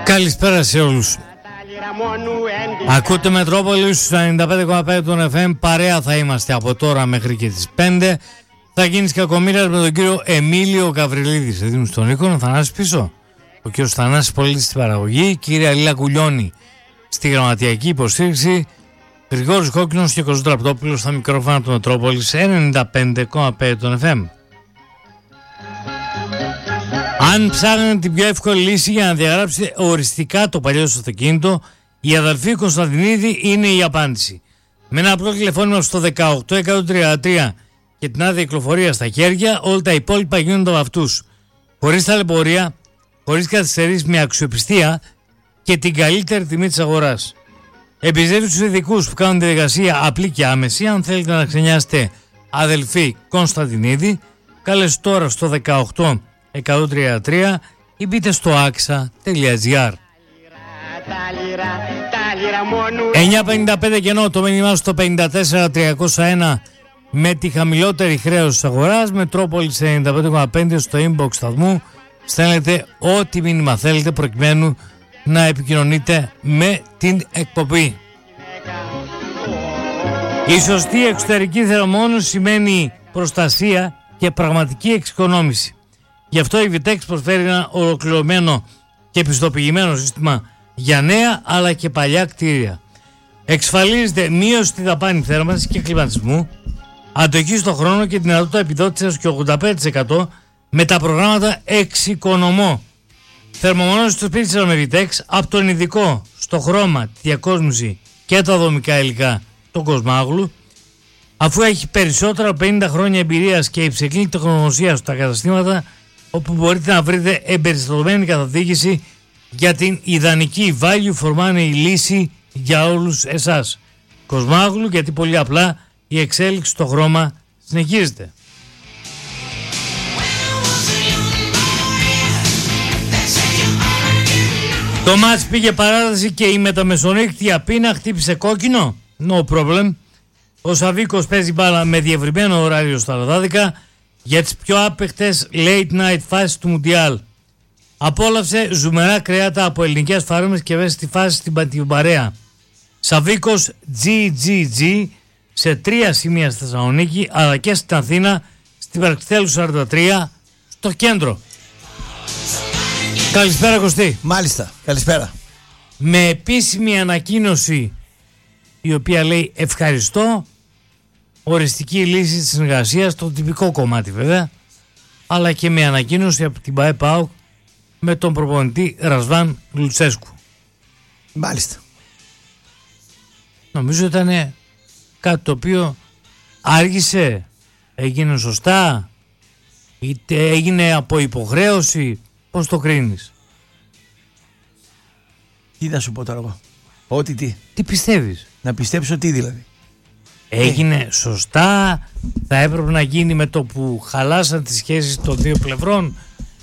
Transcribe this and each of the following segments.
Καλησπέρα σε όλους. Ακούτε Μετρόπολης 95,5 των FM. Παρέα θα είμαστε από τώρα μέχρι και τις 5. Θα γίνεις κακομοίρας με τον κύριο Εμίλιο Γαβριλίδη. Σε δίνουν στον Νίκο, Θανάσης πίσω. Ο κύριος Θανάσης Πολίτης στην παραγωγή. Κυρία Λίλα Κουλιώνη στη γραμματιακή υποστήριξη. Γρηγόρης Κόκκινος και Κοζού Τραπτόπουλος στα μικρόφωνα του Μετρόπολης 95,5 των FM. Αν ψάχνετε την πιο εύκολη λύση για να διαγράψετε οριστικά το παλιό σας αυτοκίνητο, η αδελφή Κωνσταντινίδη είναι η απάντηση. Με ένα απλό τηλεφώνημα στο 18133 και την άδεια κυκλοφορία στα χέρια, όλα τα υπόλοιπα γίνονται από αυτούς. Χωρίς ταλαιπωρία, χωρίς καθυστερήσεις, με αξιοπιστία και την καλύτερη τιμή της αγοράς. Επιζητείτε τους ειδικούς που κάνουν τη διαδικασία απλή και άμεση. Αν θέλετε να ξενιάσετε αδελφή Κωνσταντινίδη, καλέστε τώρα στο 18133 ή μπείτε στο axa.gr. 9.55 κενό το μήνυμά στο 54301 με τη χαμηλότερη χρέωση της αγοράς. Μετρόπολης 95,5 στο inbox σταθμού. Στέλνετε ό,τι μήνυμα θέλετε προκειμένου να επικοινωνείτε με την εκπομπή. Η σωστή εξωτερική θερμομόνωση σημαίνει προστασία και πραγματική εξοικονόμηση. Γι' αυτό η Vitex προσφέρει ένα ολοκληρωμένο και πιστοποιημένο σύστημα για νέα αλλά και παλιά κτίρια. Εξασφαλίζεται μείωση στη δαπάνη θέρμανσης και κλιματισμού, αντοχή στον χρόνο και δυνατότητα επιδότησης και 85% με τα προγράμματα Εξοικονομώ. Θερμομόνωση στο σπίτι σας με Vitex από τον ειδικό στο χρώμα, τη διακόσμηση και τα δομικά υλικά, τον Κοσμάγλου, αφού έχει περισσότερα από 50 χρόνια εμπειρίας και υψηλή τεχνογνωσία στα καταστήματα, όπου μπορείτε να βρείτε εμπεριστατωμένη καθοδήγηση για την ιδανική value for money λύση για όλους εσάς. Κοσμάγλου, γιατί πολύ απλά η εξέλιξη στο χρώμα συνεχίζεται. Το μάτς πήγε παράταση και η μεταμεσονύκτια πείνα χτύπησε κόκκινο. No problem. Ο Σαβίκος παίζει μπάλα με διευρυμένο ωράριο στα Λαδάδικα για τις πιο άπαικτες late night φάσεις του Μουντιάλ. Απόλαυσε ζουμερά κρέατα από ελληνικές φάρμες και βέβαια στη φάση στην Πατιουμπαρέα. Σαβίκος GGG σε 3 σημεία στη Θεσσαλονίκη αλλά και στην Αθήνα, στην Παρκτέλου 43 στο κέντρο. Καλησπέρα Κωστή. Μάλιστα, καλησπέρα. Με επίσημη ανακοίνωση η οποία λέει ευχαριστώ, οριστική λύση της συνεργασίας, το τυπικό κομμάτι βέβαια, αλλά και με ανακοίνωση από την ΠΑΕ-ΠΑΟΚ με τον προπονητή Ρασβάν Λουτσέσκου. Μάλιστα. Νομίζω ήταν κάτι το οποίο άργησε, έγινε σωστά, είτε έγινε από υποχρέωση, πώς το κρίνεις? Τι να σου πω τώρα εγώ? Ότι τι? Τι πιστεύεις? Να πιστέψω τι δηλαδή? Έγινε σωστά, θα έπρεπε να γίνει με το που χαλάσαν τις σχέσεις των δύο πλευρών?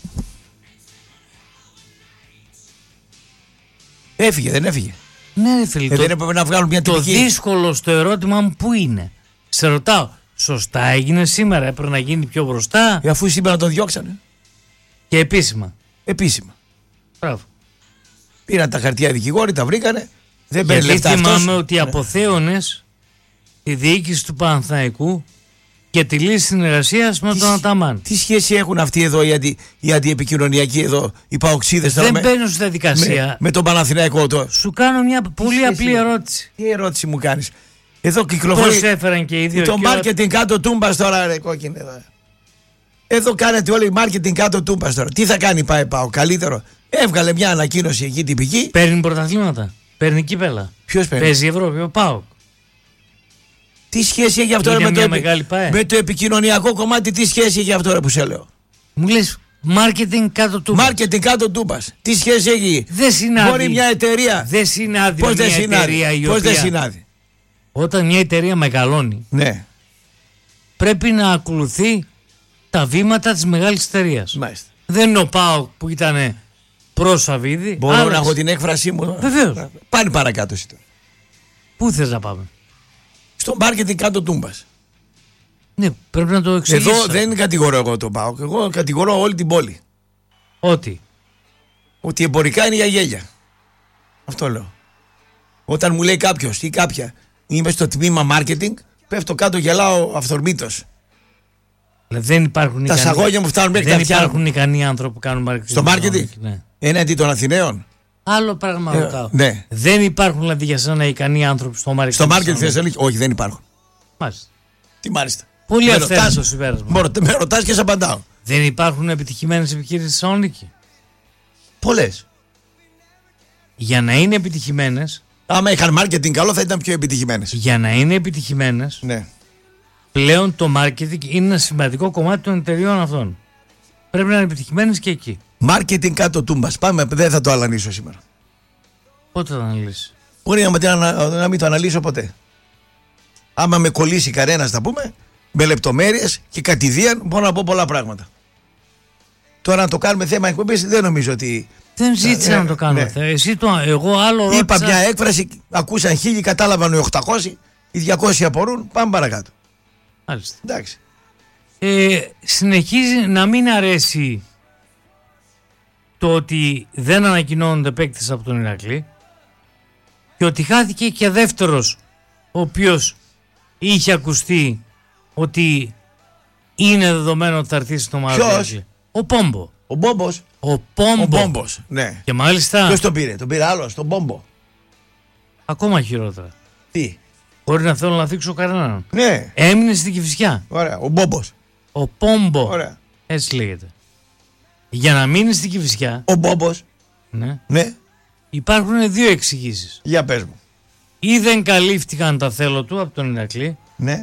Έφυγε, δεν έφυγε? Ναι, φίλε. Δεν έπρεπε να βγάλουν μια τυπική. Το δύσκολο στο ερώτημα μου πού είναι? Σε ρωτάω, σωστά έγινε σήμερα? Έπρεπε να γίνει πιο μπροστά? Αφού σήμερα τον διώξανε. Και επίσημα? Επίσημα. Μπράβο. Πήραν τα χαρτιά δικηγόροι, τα βρήκανε. Δεν παίρνει λεφτά. Γιατί θυμάμαι αυτός. ότι αποθέωνες τη διοίκηση του Παναθηναϊκού και τη λύση συνεργασίας με τον Αταμάν. Τι σχέση έχουν αυτοί εδώ οι αντιεπικοινωνιακοί εδώ, οι παοξίδες? Δεν μπαίνω στη διαδικασία. Με τον Παναθηναϊκό τώρα. Σου κάνω μια πολύ απλή ερώτηση. Τι ερώτηση μου κάνεις? Εδώ κυκλοφορεί. Προσέφεραν και οι δύο. Το marketing κάτω τούμπας τώρα, ρε κόκκινε εδώ. Εδώ κάνετε όλοι marketing κάτω τούμπας τώρα. Τι θα κάνει ΠΑΕ-ΠΑΟΚ? Καλύτερο. Έβγαλε μια ανακοίνωση εκεί τυπική. Παίρνει πρωταθλήματα. Παίρνει κύπελα. Ποιος παίρνει? Παίζει Ευρώπη, ο ΠΑΟΚ. Τι σχέση έχει αυτό με το επικοινωνιακό κομμάτι? Τι σχέση έχει αυτό που σε λέω? Μου λες marketing κάτω τούμπας. Marketing κάτω τούμπας. Τι σχέση έχει? Δεν συνάδει. Μπορεί μια εταιρεία. Δεν συνάδει. Πώς δεν συνάδει? Πώς δεν συνάδει? Όταν μια εταιρεία μεγαλώνει, ναι, πρέπει να ακολουθεί τα βήματα της μεγάλης εταιρείας. Μάλιστα. Δεν είναι ο ΠΑΟΚ που ήταν προ Σαββίδη. Μπορώ να έχω την έκφρασή μου? Βεβαίως. Πάνε παρακάτω εσύ τώρα. Πού θες να πάμε? Στο marketing κάτω τούμπας. Ναι, πρέπει να το εξηγήσω. Εδώ δεν κατηγορώ εγώ τον ΠΑΟΚ. Εγώ κατηγορώ όλη την πόλη. Ότι εμπορικά είναι για γέλια. Αυτό λέω. Όταν μου λέει κάποιος ή κάποια είμαι στο τμήμα marketing, πέφτω κάτω, γελάω αυθορμήτως. Δεν υπάρχουν τα σαγόνια μου φτάνουν μέχρι τα αυτιά. Δεν υπάρχουν ικανοί άνθρωποι που κάνουν marketing. Στο marketing. Ναι. Έναντι των Αθηναίων. Άλλο πράγμα ρωτάω. Ναι. Δεν υπάρχουν δηλαδή για σένα ικανοί άνθρωποι στο marketing. Στο marketing Θεσσαλονίκη. Όχι, δεν υπάρχουν. Μάλιστα. Τι μάλιστα. Πολύ αυθαίρετο το συμπέρασμα. Με ρωτάς και σε απαντάω. Δεν υπάρχουν επιτυχημένες επιχειρήσεις στη Θεσσαλονίκη. Πολλές. Για να είναι επιτυχημένες. Άμα είχαν marketing καλό θα ήταν πιο επιτυχημένες. Για να είναι επιτυχημένες. Ναι. Πλέον το marketing είναι ένα σημαντικό κομμάτι των εταιριών αυτών. Πρέπει να είναι επιτυχημένες και εκεί. Marketing κάτω τούμπας. Πάμε, δεν θα το αναλύσω σήμερα. Πότε θα αναλύσει? Μπορεί να μην το αναλύσω ποτέ. Άμα με κολλήσει κανένας, θα πούμε, με λεπτομέρειες και κατηδίαν, μπορώ να πω πολλά πράγματα. Τώρα να το κάνουμε θέμα εκπομπής, δεν νομίζω ότι. Δεν ζήτησα να το κάνουμε. Ναι. Εγώ άλλο ρώτησα. Είπα μια έκφραση, ακούσαν 1000, κατάλαβαν οι 800, οι 200 απορούν, πάμε παρακάτω. Μάλιστα. Εντάξει. Συνεχίζει να μην αρέσει το ότι δεν ανακοινώνονται παίκτες από τον Ηρακλή και ότι χάθηκε και δεύτερος ο οποίος είχε ακουστεί ότι είναι δεδομένο ότι θα έρθει στο Μαροκό. Ο Πόμπο. Ο Μπόμπος. Ο Πόμπο. Ναι. Και μάλιστα. Ποιος τον πήρε? Τον πήρε άλλος, τον Πόμπο. Ακόμα χειρότερα. Τι? Μπορεί να θέλω να θίξω κανέναν. Ναι. Έμεινε στην Κηφισιά. Ωραία. Ο Μπόμπος. Ο Πόμπο. Ωραία. Έτσι λέγεται. Για να μείνει στην Κηφισιά. Ο Μπόμπος. Ναι. Ναι. Υπάρχουν δύο εξηγήσεις. Για πες μου. Ή δεν καλύφθηκαν τα θέλω του από τον Ηρακλή. Ναι.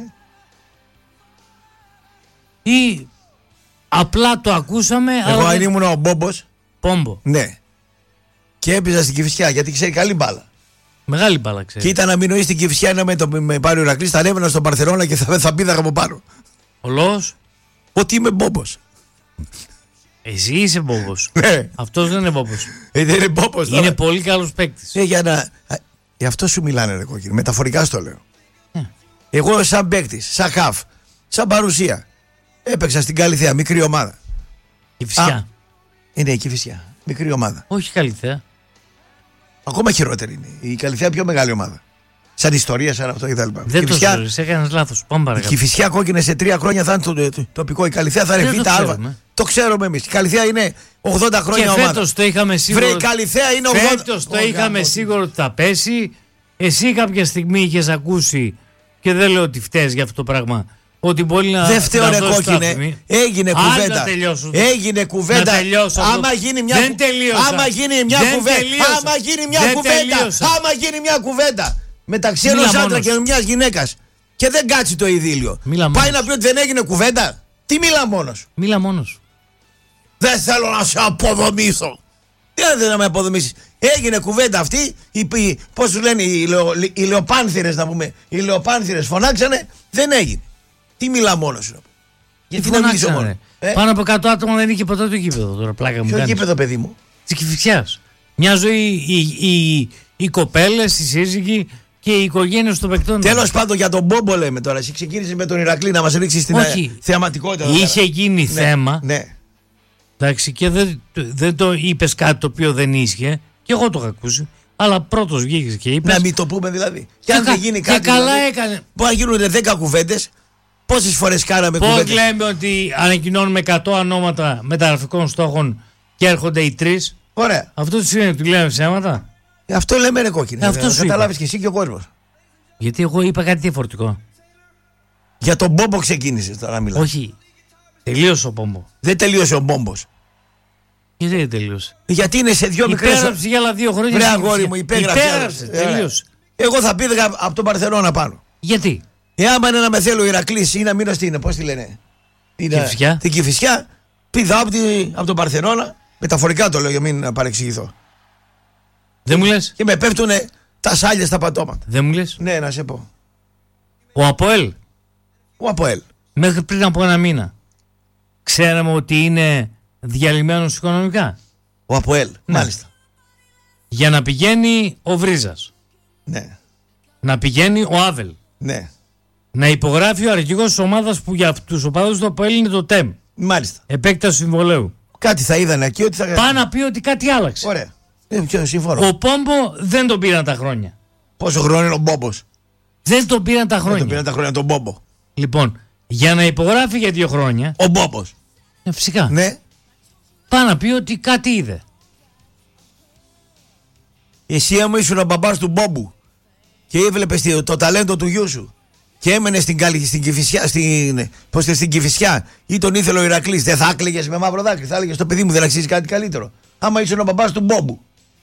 Ή απλά το ακούσαμε. Εγώ αν ήμουν ο Μπόμπος. Πόμπο. Ναι. Και έπαιζα στην Κηφισιά γιατί ξέρει καλή μπάλα. Μεγάλη μπάλα ξέρει. Και ήταν να μην νοεί στην Κηφισιά να με πάρει ο Ηρακλής, θα ανέβαινα στον Παρθενώνα και θα πήδαγα από πάνω. Ο λόγος? Ότι είμαι Μπόμπος. Εσύ είσαι Μπόμπος. Ναι. Αυτός δεν είναι Μπόμπος. Δεν είναι Μπόμπος. Είναι πολύ καλός παίκτης. Για να. Γι' αυτό σου μιλάνε, ρε κόκκινη. Μεταφορικά στο λέω. Εγώ, σαν παίκτης, σαν χαφ, σαν παρουσία, έπαιξα στην Καλυθέα, μικρή ομάδα. Κηφισιά. Είναι η Κηφισιά. Μικρή ομάδα. Όχι Καλυθέα. Ακόμα χειρότερη είναι. Η Καλυθέα πιο μεγάλη ομάδα. Σαν ιστορία, σαν αυτό κτλ. Δεν το ξέρει, έκανε λάθος. Πάμε παρακάτω. Η Κηφισιά κόκκινε σε 3 χρόνια θα είναι το τοπικό. Η Καλυθέα θα είναι β' Το ξέρουμε εμείς. Η Καλυθέα είναι 80 χρόνια ομάδα. Και φέτος το είχαμε σίγουρο. Βρε, η Καλυθέα είναι 80. Φέτος το είχαμε σίγουρο ότι θα πέσει. Εσύ κάποια στιγμή είχες ακούσει, και δεν λέω ότι φταίς για αυτό το πράγμα, ότι μπορεί να. Δεν φταίω, ρε κόκκινε. Έγινε κουβέντα. Έγινε κουβέντα. Άμα γίνει μια κουβέντα μεταξύ ενός άντρα και μιας γυναίκας και δεν κάτσει το ειδήλιο, πάει να πει ότι δεν έγινε κουβέντα. Τι μιλά μόνος? Μίλα μόνος. Δεν θέλω να σε αποδομήσω. Δεν θέλω να με αποδομήσεις. Έγινε κουβέντα αυτή. Πώς σου λένε οι λεοπάνθυρες, να πούμε. Οι λεοπάνθυρες φωνάξανε. Δεν έγινε. Τι μιλά μόνος σου? Γιατί να μιλήσω μόνο? Πάνω από 100 άτομα δεν είχε ποτέ το γήπεδο. Τώρα πλάκα μου. Ποιο γήπεδο, παιδί μου? Της Κηφισιάς. Μια ζωή οι κοπέλες, οι σύζυγοι και οι οικογένειες των παικτών. Τέλος πάντων, για τον Μπόμπο λέμε τώρα. Εσύ ξεκίνησε με τον Ηρακλή να μας ρίξει την θεαματικότητα. Είχε γίνει θέμα. Ναι. Εντάξει, και δεν το είπες κάτι το οποίο δεν ίσχυε. Και εγώ το είχα ακούσει. Αλλά πρώτος βγήκες και είπες. Να μην το πούμε δηλαδή. Και αν δεν γίνει κάτι. Και καλά δηλαδή, έκανε. Μπορεί να γίνουν 10 κουβέντες. Πόσες φορές κάναμε κουβέντες? Πώς λέμε ότι ανακοινώνουμε 100 ονόματα μεταγραφικών στόχων και έρχονται οι 3? Ωραία. Αυτό τι σημαίνει, ότι λέμε ψέματα? Αυτό λέμε, ρε κόκκινε. Αυτό σου καταλάβεις και εσύ και ο κόσμος. Γιατί εγώ είπα κάτι διαφορετικό. Για τον Μπόμπο ξεκίνησες τώρα να μιλάς. Όχι. Τελείωσε ο Μπόμπο. Δεν τελείωσε ο Μπόμπος. Γιατί δεν τελείωσε? Γιατί είναι σε 2 μικρές. Υπέγραψε για άλλα 2 χρόνια. Βρε αγόρι μου, υπέγραψε. Τελείωσε. Εγώ θα πήγα από τον Παρθενώνα πάνω. Γιατί? Άμα είναι να με θέλω ο Ηρακλής ή να μείνω στην. Πώς τη λένε? Κηφισιά. Την Κηφισιά. Πηδάω από τον Παρθενώνα. Μεταφορικά το λέω για μην παρεξηγηθώ. Δεν μου λες? Και με πέφτουνε τα σάλια στα πατώματα. Δεν μου λες? Ναι, να σε πω. Ο ΑΠΟΕΛ. Ο ΑΠΟΕΛ. Μέχρι πριν από 1 μήνα ξέραμε ότι είναι διαλυμένος οικονομικά. Ο ΑΠΟΕΛ. Ναι. Μάλιστα. Για να πηγαίνει ο Βρίζας. Ναι. Να πηγαίνει ο Άβελ. Ναι. Να υπογράφει ο αρχηγός της ομάδας που για τους οπαδούς του ΑΠΟΕΛ είναι το ΤΕΜ. Μάλιστα. Επέκταση συμβολέου. Κάτι θα είδανε εκεί ότι θα. Πάει να πει ότι κάτι άλλαξε. Ωραία. Συμφωνώ. Ο Πόμπο δεν τον πήραν τα χρόνια. Πόσο χρόνο είναι ο Μπόμπος? Δεν τον πήραν τα χρόνια. Δεν τον πήραν τα χρόνια τον Μπόμπο. Λοιπόν, για να υπογράφει για 2 χρόνια. Ο Μπόμπος. Φυσικά. Ναι. Πάει να πει ότι κάτι είδε. Εσύ άμα ήσουν ο μπαμπάς του Μπόμπου και έβλεπες το ταλέντο του γιού σου και έμενε στην Κηφισιά ή τον ήθελε ο Ηρακλής, δεν θα άκλαιγες με μαύρο δάκρυ? Θα έλεγες το παιδί μου δεν αξίζει κάτι καλύτερο? Άμα ήσουν ο μπαμπάς του Μπόμπου.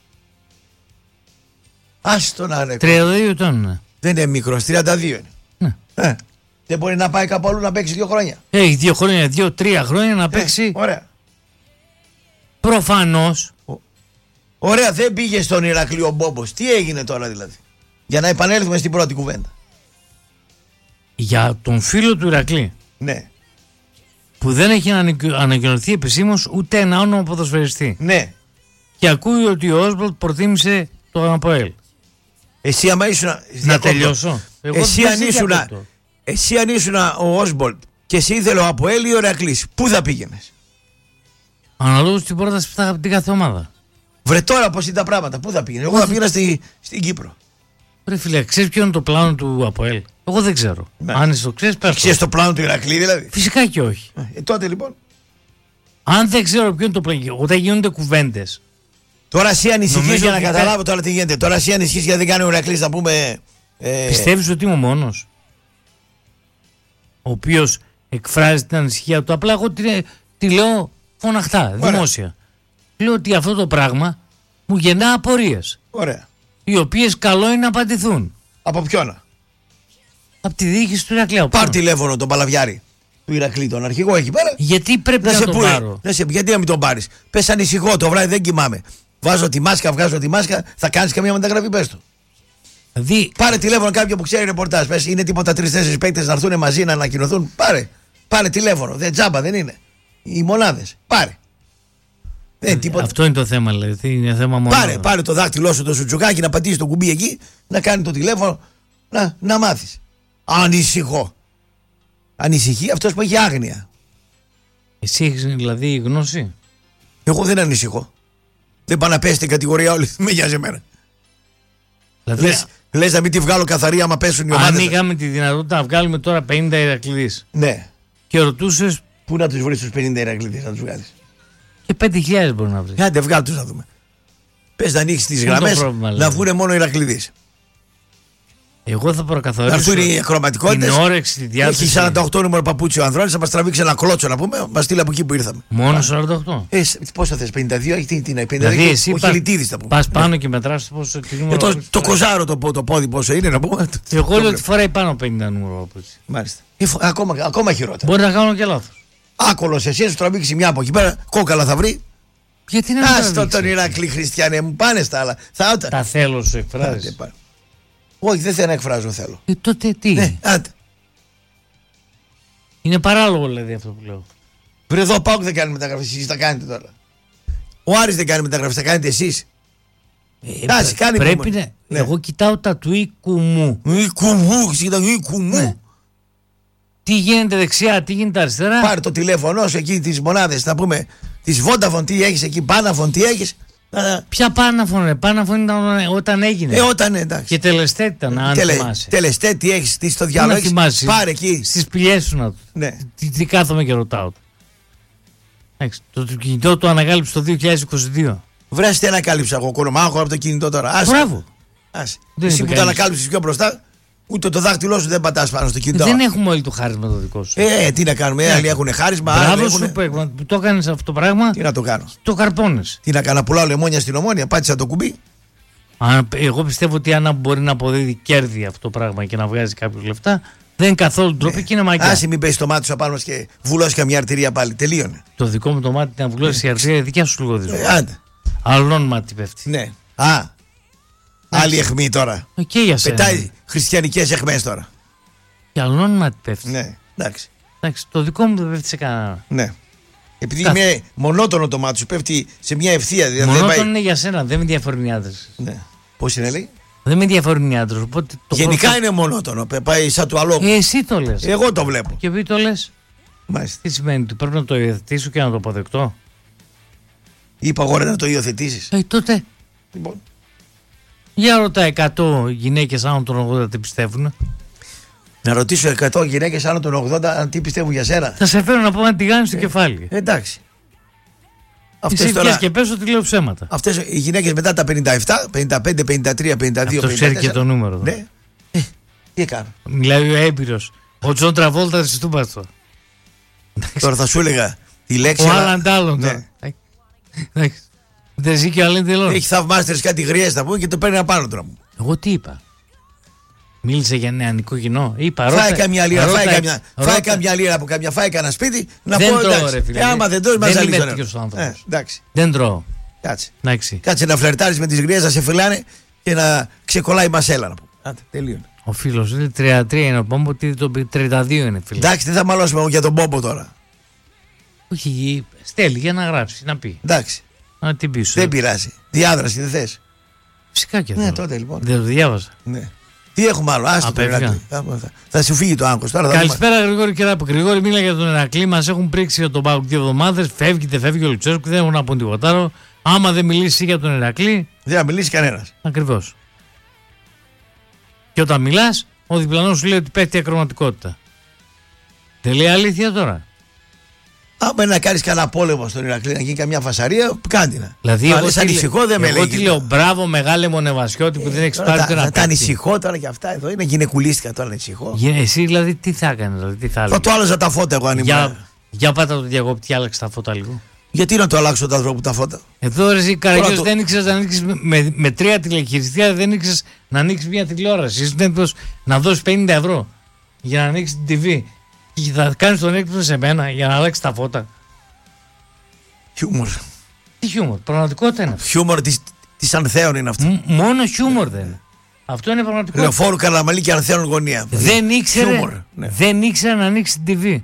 Άστο να είναι. 32 ετών. Δεν είναι μικρός, 32 είναι. Ναι. Δεν μπορεί να πάει κάπου αλλού να παίξει 2 χρόνια. Έχει 2 χρόνια, 2-3 χρόνια να παίξει. Ωραία. Προφανώς. Ωραία, δεν πήγε στον Ηρακλή ο Μπόμπος. Τι έγινε τώρα δηλαδή? Για να επανέλθουμε στην πρώτη κουβέντα. Για τον φίλο του Ηρακλή. Ναι. Που δεν έχει ανακοινωθεί επισήμως ούτε ένα όνομα ποδοσφαιριστή. Ναι. Και ακούει ότι ο Όσβολτ προτίμησε το ΑΠΟΕΛ. Εσύ άμα ήσουν. Να τελειώσω. Εσύ αν ήσουν ο Όσβολτ και εσύ ήθελε ο ΑΠΟΕΛ ή ο Ηρακλής, πού θα πήγαινες? Αναλόγως την πρόταση που θα από την κάθε ομάδα. Βρε τώρα πώς είναι τα πράγματα, πού θα πήγαινε? Εγώ θα πήγαινα στην Κύπρο. Ρε φίλε, ξέρεις ποιο είναι το πλάνο του ΑΠΟΕΛ? Εγώ δεν ξέρω. Ναι. Αν εσύ το ξέρεις, πες το. Ξέρεις το πλάνο του Ηρακλή δηλαδή? Φυσικά και όχι. Τότε λοιπόν. Αν δεν ξέρω ποιο είναι το πλάνο, όταν γίνονται κουβέντες. Τώρα εσύ ανησυχείς για να ότι καταλάβω τώρα τι γίνεται. Τώρα εσύ ανησυχείς γιατί δεν κάνει ο Ηρακλής να πούμε. Πιστεύεις ότι είμαι ο μόνος ο οποίος εκφράζει την ανησυχία του? Απλά εγώ τη λέω φωναχτά, δημόσια. Λέω ότι αυτό το πράγμα μου γεννά απορίες. Ωραία. Οι οποίες καλό είναι να απαντηθούν. Από ποιον? Από τη διοίκηση του Ηρακλείου. Πάρ τηλέφωνο τον Παλαβιάρη του Ηρακλή, τον αρχηγό εκεί πέρα. Γιατί πρέπει να τον πάρω? Γιατί να μην τον πάρεις? Πες ανησυχώ, το βράδυ δεν κοιμάμαι. Βάζω τη μάσκα, βγάζω τη μάσκα, θα κάνεις καμία μεταγραφή, πες του. Δηλαδή... Πάρε τηλέφωνο κάποιον που ξέρει ρεπορτάζ. Πες είναι τίποτα 3-4 παίκτες να έρθουν μαζί να ανακοινωθούν. Πάρε τηλέφωνο. Δεν τζάμπα δεν είναι. Οι μονάδες. Πάρε. Αυτό είναι το θέμα, δηλαδή. Είναι θέμα μόνο. Πάρε το δάχτυλό σου, το σουτσουκάκι, να πατήσει το κουμπί εκεί, να κάνει το τηλέφωνο, να μάθεις. Ανησυχώ. Ανησυχεί αυτός που έχει άγνοια. Εσύ έχεις δηλαδή γνώση? Εγώ δεν ανησυχώ. Δεν πάω να πέσει την κατηγορία όλη. Με νοιάζει εμένα. Δηλαδή... Λες να μην τη βγάλω καθαρή άμα πέσουν οι ομάδες. Αν είχαμε τη δυνατότητα να βγάλουμε τώρα 50 Ηρακλήδες. Ναι. Και ρωτούσες. Πού να τους βρεις τους 50 Ηρακλήδες να τους βγάλεις? Και 5.000 μπορεί να βρεις. Άντε βγάλ' τους να δούμε. Πες να ανοίξεις τις γραμμές να βγουνε μόνο Ηρακλήδες. Εγώ θα προκαθορίσω. Να έρθουν οι ακροματικότητες. Την όρεξη, τη διάθεση. Έχει 48 νούμερο παπούτσι ο Ανδρώνης, θα μας τραβήξει ένα κλότσο να πούμε. Μας στείλει από εκεί που ήρθαμε. Μόνο 48. Πόσο θες, 52, τι είναι, 52. Δηλαδή εσύ πας πάνω και μετράς πόσο. Το κοζάρο το πόδι πόσο είναι να πούμε. Εγώ λέω ότι φοράει πάνω 50 νούμερο παπούτσι. Μάλιστα. Ακόμα χειρότερα. Μπορεί να κάνω και λάθος. Άκολος εσύ, σου τραβήξει μια από εκεί πέρα, κόκαλα θα βρει. Γιατί να άστο τον Ηρακλή, Χριστιανέ μου, πάνε στα άλλα. Τα θέλω σου εκφράζεις. Όχι, δεν θέλω να εκφράζω, θέλω. Τότε τι? Ναι, άντε. Είναι παράλογο δηλαδή αυτό που λέω. Βρε εδώ πάω και δεν κάνει μεταγραφή, εσείς τα κάνετε τώρα. Ο Άρης δεν κάνει μεταγραφή, τα κάνετε εσείς. Κάνει πρέπει να... Ναι. Εγώ κοιτάω τα του οίκου μου. Οίκου μου. Τι γίνεται δεξιά, τι γίνεται αριστερά. Πάρε το τηλέφωνο σου εκεί, τις μονάδες, να πούμε, της Vodafone, τι έχεις εκεί, Panafone, τι έχεις. Ποια Panafone? Panafone ήταν όταν έγινε. Όταν εντάξει. Και Τελεστέτ ήταν, αν θυμάσαι. Τελεστέτ, τι έχεις, τι στο διάλογο έχεις. Πάρε εκεί. Στις πηγές σου να το. Ναι. Τι κάθομαι και ρωτάω. Το κινητό το ανακάλυψε το 2022. Βρέστε ανακάλυψα εγώ κονομάχο από το κινητό τώρα. Μπράβο. Εσύ που το ανακάλυψες πιο μπροστά. Ούτε το δάχτυλό σου δεν πατάς πάνω στο κινητό. Δεν έχουμε όλοι το χάρισμα το δικό σου. Τι να κάνουμε, άλλοι έχουν χάρισμα. Μπράβο σου που το έκανες αυτό το πράγμα. Τι να το κάνω. Το καρπώνες. Τι να κάνω, πουλάω λεμόνια στην Ομόνια, πάτησα το κουμπί. Εγώ πιστεύω ότι αν μπορεί να αποδίδει κέρδη αυτό το πράγμα και να βγάζει κάποιους λεφτά, δεν είναι καθόλου ντροπή και είναι μαγιά. Άσε μην πέσει το μάτι σου απάνω και βουλώσει καμιά αρτηρία πάλι. Τελείωνε. Το δικό μου το μάτι να βουλώσει η αρτηρία, δικιά σου λίγο δύσκολο. Άλλον μάτι πέφτει. Ναι. Άλλη αιχμή τώρα. Και πετάει χριστιανικές αιχμές τώρα. Και άλλον μάτι πέφτει. Ναι, εντάξει. Το δικό μου δεν πέφτει σε κανένα. Ναι. Επειδή είναι μονότονο το μάτι σου, πέφτει σε μια ευθεία. Δηλαδή μονότονο είναι για σένα, δεν με ενδιαφέρουν οι άντρες. Ναι. Πώς είναι, λέει? Δεν με ενδιαφέρουν οι άντρες. Γενικά είναι μονότονο. Πάει σαν του αλόγου. Εσύ το λες. Εγώ το βλέπω. Και επειδή το λες. Μάλιστα. Τι σημαίνει, ότι πρέπει να το υιοθετήσω και να το αποδεκτώ? Είπα εγώ να το υιοθετήσεις. Τότε. Λοιπόν. Για ρωτά 100 γυναίκες άνω των 80 τι πιστεύουν. Να ρωτήσω 100 γυναίκες άνω των 80 τι πιστεύουν για σένα. Θα σε φέρω να πω να τη γάνεις στο κεφάλι. Εντάξει. Αυτές τώρα... και πες ότι λέω ψέματα. Αυτές οι γυναίκες μετά τα 57, 55, 53, 52, 54. Αυτό ξέρει και το νούμερο. Ναι. Τι έκανα. Μιλάει ο έμπειρος. Ο Τζον Τραβόλτα της Τούμπαστο. Τώρα θα σου έλεγα τη λέξη. Ο Άλαν Τάλλον. Δεν ζει και Αλέν Τελών. Έχει θαυμάστερες κάτι γριές να πούμε και το παίρνει απάνω τώρα μου. Εγώ τι είπα. Μίλησε για νεανικό κοινό. Φάει καμιά λίρα, φάει καμιά λίρα από καμιά, φάει κανένα σπίτι. Να δεν πω τρώω, ρε φίλε. Άμα δεν τρώει, δεν είμαι τέτοιος άνθρωπος. Δεν τρώω. Κάτσε να φλερτάρεις με τις γριές, να σε φυλάνε και να ξεκολλάει η μασέλα. Να πούμε. Τελείωνε. Ο φίλος είναι 33 είναι ο Μπόμπο, το 32 είναι φίλε. Εντάξει, δεν θα μαλώσουμε για τον Μπόμπο τώρα. Όχι, στέλνει για να γράψει, να πει. Εντάξει. Να την πεις. Δεν πειράζει. Διάδραση δεν θες. Φυσικά και ναι, τότε λοιπόν. Δεν το διάβασα. Ναι. Τι έχουμε άλλο, άστο το Ηρακλή. Θα σου φύγει το άγχος τώρα. Καλησπέρα Γρηγόρη και Ράπη. Γρηγόρη, μίλα για τον Ηρακλή. Μας έχουν πρίξει για τον Πάοκ 2 εβδομάδες. Φεύγει ο Λουτσέσκου, δεν έχουν να πούν τίποτα άλλο. Άμα δεν μιλήσει για τον Ηρακλή. Δεν θα μιλήσει κανένας. Ακριβώς. Και όταν μιλάς, ο διπλανός σου λέει ότι πέφτει η ακροματικότητα. Δεν λέει αλήθεια τώρα. Άμα να κάνεις κανένα πόλεμο στον Ηρακλή, να γίνει καμιά φασαρία, κάντε. Δηλαδή, εγώ ανησυχώ, δεν με λέει. Εγώ τι λέω, μπράβο, μεγάλε Μονεβασιώτη που δεν έχει πάρει τον απέναντι. Τα ανησυχώ τώρα και αυτά εδώ είναι γυναικουλίστικα τώρα, ανησυχώ. Εσύ δηλαδή τι θα έκανε, δηλαδή, τι θα έλεγε. Θα το άλλαζα τα φώτα εγώ αν ήμουν. Για πάτα το διακόπτη και άλλαξε τα φώτα λίγο. Γιατί να το αλλάξω τα ανθρώπου τα φώτα. Εδώ ρε εσύ Καραγιώς δεν ήξερες να ανοίξεις με 3 τηλεχειριστήρια, δεν ήξερες να ανοίξεις μια τηλεόραση. Είσαι έτοιμος να δώσεις 50 ευρώ για να ανοίξεις την TV και θα κάνεις τον έκπτωση σε μένα για να αλλάξεις τα φώτα. Χιούμορ. Τι χιούμορ, πραγματικότητα είναι αυτό. Χιούμορ της Ανθέων είναι αυτό. Μόνο χιούμορ δεν είναι. Αυτό είναι πραγματικότητα. Λεωφόρου Καραμαλή και Ανθέων γωνία. Δεν ήξερε να ανοίξει την TV.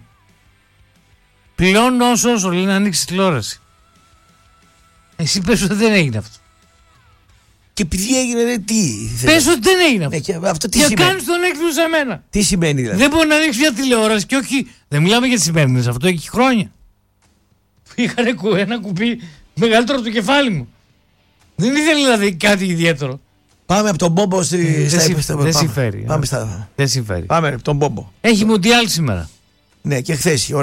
Πλέον όσο λέει να ανοίξει τηλεόραση. Εσύ πες ότι δεν έγινε αυτό. Και επειδή έγινε, ρε, τι. Πες ότι δεν έγινε αυτό. Και αυτό τι και σημαίνει. κάνεις τον έκπληκτο σε μένα. Τι σημαίνει δηλαδή. Δεν μπορεί να ανοίξει μια τηλεόραση και όχι. Δεν μιλάμε για τις σημερινές, αυτό έχει χρόνια. Είχα ένα κουμπί μεγαλύτερο από το κεφάλι μου. Δεν ήθελε δηλαδή κάτι ιδιαίτερο. Πάμε από τον Μπόμπο Δεν συμφέρει. Πάμε στα. Δεν συμφέρει. Πάμε από τον Μπόμπο. Έχει Μουντιάλ σήμερα. Ναι, και χθες.